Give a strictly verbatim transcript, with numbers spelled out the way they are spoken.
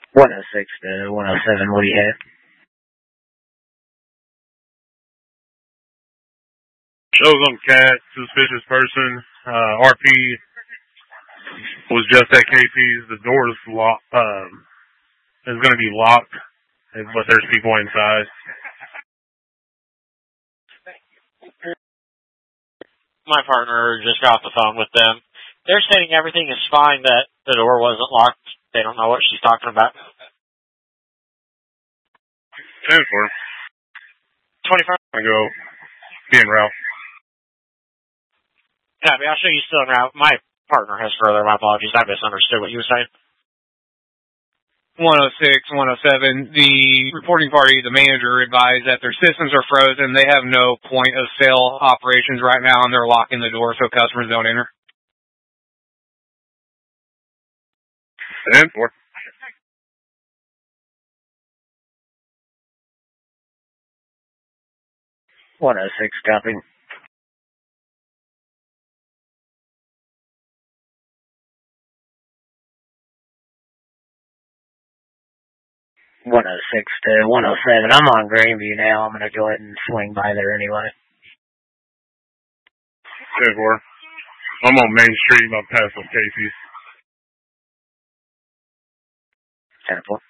one oh six to one oh seven, what do you have? Shows on cat, suspicious person. Uh, R P was just at K P's. The door is locked. Um, is going to be locked, but there's people inside. My partner just got off the phone with them. They're saying everything is fine, that the door wasn't locked. They don't know what she's talking about. ten four. twenty-five. I go be en route. Copy. I'll show you still en route. My partner has further. My apologies. I misunderstood what you were saying. one oh six, one oh seven, the reporting party, the manager, advised that their systems are frozen. They have no point of sale operations right now, and they're locking the door so customers don't enter. ten four. one oh six, copy. one oh six to one oh seven. I'm on Greenview now. I'm going to go ahead and swing by there anyway. ten four. I'm on Main Street, about past Casey's. ten four.